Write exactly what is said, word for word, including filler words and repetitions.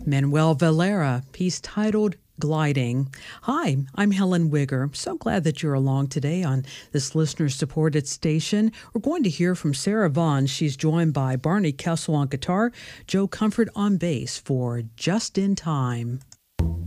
Manuel Valera, piece titled Gliding. Hi, I'm Helen Wigger. So glad that you're along today on this listener-supported station. We're going to hear from Sarah Vaughn. She's joined by Barney Kessel on guitar, Joe Comfort on bass for Just in Time.